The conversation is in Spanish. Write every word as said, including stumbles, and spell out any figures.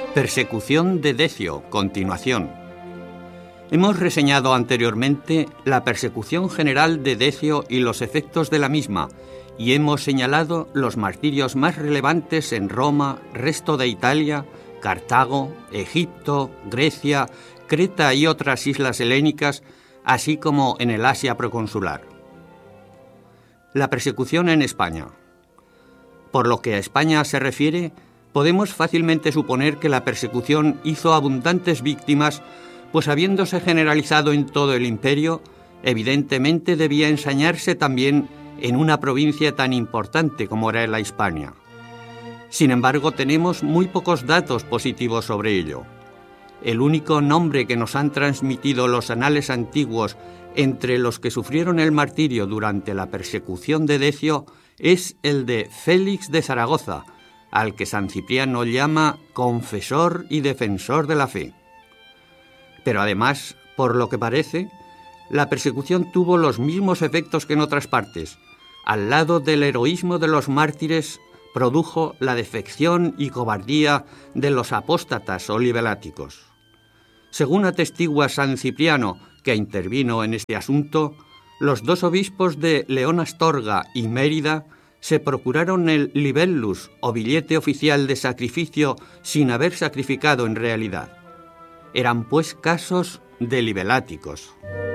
Persecución de Decio, continuación. Hemos reseñado anteriormente la persecución general de Decio y los efectos de la misma, y hemos señalado los martirios más relevantes en Roma, resto de Italia, Cartago, Egipto, Grecia, Creta y otras islas helénicas, así como en el Asia proconsular. La persecución en España. Por lo que a España se refiere, podemos fácilmente suponer que la persecución hizo abundantes víctimas, pues habiéndose generalizado en todo el imperio, evidentemente debía ensañarse también en una provincia tan importante como era la Hispania. Sin embargo, tenemos muy pocos datos positivos sobre ello. El único nombre que nos han transmitido los anales antiguos entre los que sufrieron el martirio durante la persecución de Decio es el de Félix de Zaragoza, al que San Cipriano llama confesor y defensor de la fe. Pero además, por lo que parece, la persecución tuvo los mismos efectos que en otras partes. Al lado del heroísmo de los mártires, produjo la defección y cobardía de los apóstatas o libeláticos. Según atestigua San Cipriano, que intervino en este asunto, los dos obispos de León Astorga y Mérida se procuraron el libellus, o billete oficial de sacrificio, sin haber sacrificado en realidad. Eran pues casos de libeláticos.